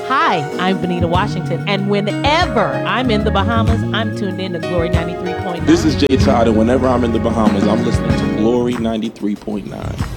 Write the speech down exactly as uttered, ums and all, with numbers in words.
Hi, I'm Benita Washington, and whenever I'm in the Bahamas, I'm tuned in to Glory ninety-three point nine. This is Jay Todd, and whenever I'm in the Bahamas, I'm listening to Glory ninety-three point nine.